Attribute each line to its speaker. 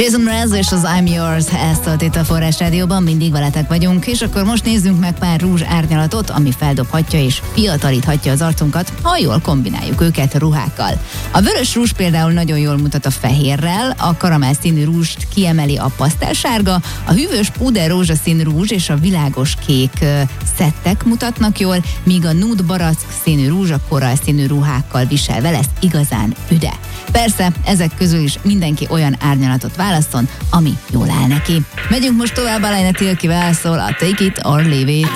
Speaker 1: Jason Mraz és az I'm Yours, ezt szólt itt a Forrás Rádióban, mindig veletek vagyunk, és akkor most nézzünk meg pár rúzs árnyalatot, ami feldobhatja és fiatalíthatja az arcunkat, ha jól kombináljuk őket ruhákkal. A vörös rúzs például nagyon jól mutat a fehérrel, a karamell színű rúzst kiemeli a pasztelsárga, a hűvös puder rózsaszín rúzs és a világos kék szettek mutatnak jól, míg a nude barack színű rúzs a korall színű ruhákkal viselve lesz igazán üde. Persze, ezek közül is mindenki olyan árnyalatot válaszol, ami jól áll neki. Megyünk most tovább, Alaina Tilkivel szól a Take It or Leave It.